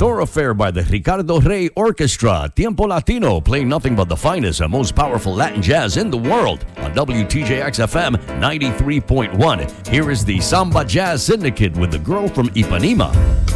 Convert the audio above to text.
Thoroughfare by the Ricardo Rey Orchestra. Tiempo Latino, playing nothing but the finest and most powerful Latin jazz in the world on WTJX-FM 93.1. Here is the Samba Jazz Syndicate with The Girl from Ipanema.